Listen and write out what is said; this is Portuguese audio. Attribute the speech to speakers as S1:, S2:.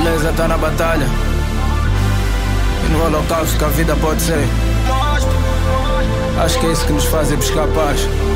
S1: beleza tá na batalha e no holocausto que a vida pode ser. Acho que é isso que nos faz ir buscar paz.